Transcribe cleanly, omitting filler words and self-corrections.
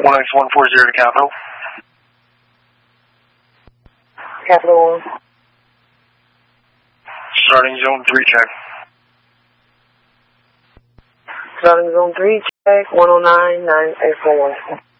1X140 to Capital. Capital 1. Starting zone 3 check. Starting zone 3 check, 109-9841.